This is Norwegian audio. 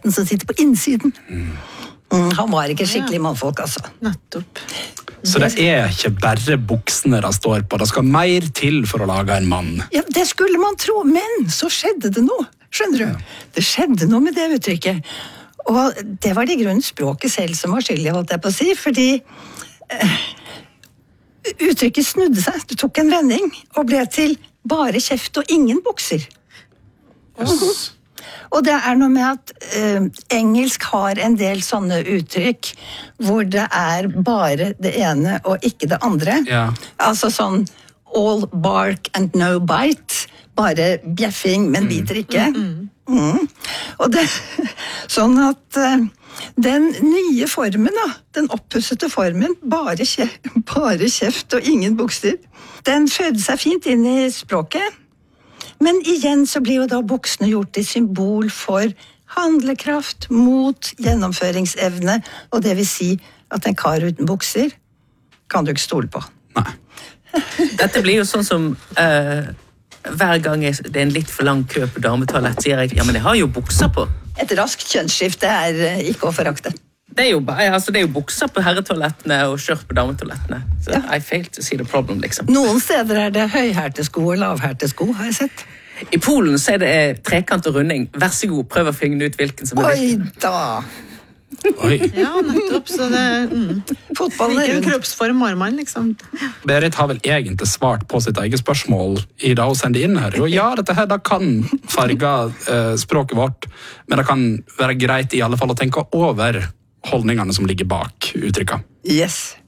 kjærligheten som sitter på innsiden. Han var ikke skikkelig mannfolk, altså. Nettopp. Så det er ikke bare buksene det står på, det skal mer til for å lage en mann. Ja, det skulle man tro, men så skjedde det noe, skjønner du? Det skjedde noe med det uttrykket. Og det var det i grunnen språket selv som var skyldig, holdt jeg på å si, fordi uttrykket snudde seg, det tok en vending, og ble til bare kjeft og ingen bukser. Yes. Og det er noe med at engelsk har en del sånne uttrykk hvor det er bare det ene og ikke det andre. Ja. Altså sånn all bark and no bite. Bare bjeffing, men biter ikke. Og det, sånn at den nye formen, da, den oppussete formen, bare kjeft og ingen bukser, den fødde seg fint inn i språket. Men igjen så blir jo da buksene gjort til symbol for handlekraft, mot, gjennomføringsevne, og det vil si at en kar uten bukser kan du ikke stole på. Nei. Dette blir jo sånn som hver gang det er en litt for lang kø på dametoalett, sier jeg, ja, men jeg har jo bukser på. Et raskt kjønnsskifte er ikke å forakte. Det er jo bukser på herretoalettene og skjørt på dametoalettene. Så I fail to see the problem, liksom. Noen steder er det høyhærte sko og lavhærte sko, har jeg sett. I Polen så er det trekant og runding. Vær så god, prøv å finne ut hvilken som er Oi hvilken. da! Oi. Ja, nettopp. Så det Fotballen er hvilken rund. kroppsform har man, liksom. Berit har vel egentlig svart på sitt eget spørsmål i det hun sendte inn her. Og ja, dette her da kan farge språket vårt, men det kan være greit i alle fall å tenke over holdningene som ligger bak uttrykket. Yes.